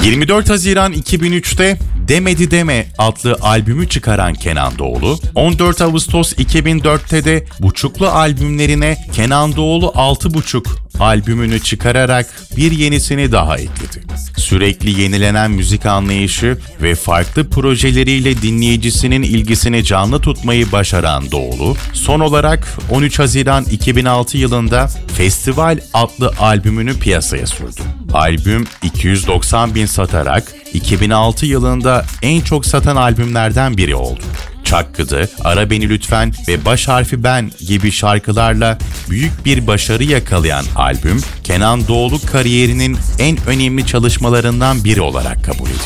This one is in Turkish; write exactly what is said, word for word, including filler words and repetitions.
yirmi dört Haziran iki bin üçte Demedi Deme adlı albümü çıkaran Kenan Doğulu, on dört Ağustos iki bin dörtte de Buçuklu albümlerine Kenan Doğulu altı buçuk albümünü çıkararak bir yenisini daha ekledi. Sürekli yenilenen müzik anlayışı ve farklı projeleriyle dinleyicisinin ilgisini canlı tutmayı başaran Doğulu, son olarak on üç Haziran iki bin altı yılında Festival adlı albümünü piyasaya sürdü. Albüm iki yüz doksan bin satarak iki bin altı yılında en çok satan albümlerden biri oldu. Çakkıdı, Ara Beni Lütfen ve Baş Harfi Ben gibi şarkılarla büyük bir başarı yakalayan albüm, Kenan Doğulu kariyerinin en önemli çalışmalarından biri olarak kabul edildi.